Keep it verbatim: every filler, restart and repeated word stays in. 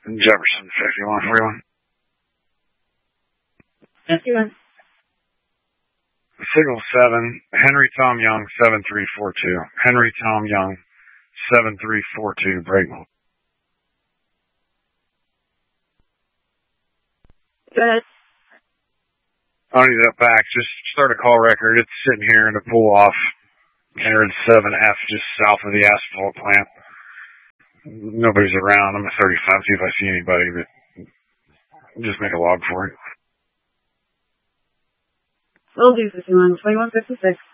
Jefferson, fifty-one forty-one. fifty-one. Signal seven, Henry Tom Young, seven three four two. Henry Tom Young, seven three four two, break. Go ahead. I don't need that back. Just start a call record. It's sitting here in the pull off. Entered seven F just south of the asphalt plant. Nobody's around. I'm at thirty-five, see if I see anybody, but just make a log for it. Will do, fifty-one twenty-one fifty-six.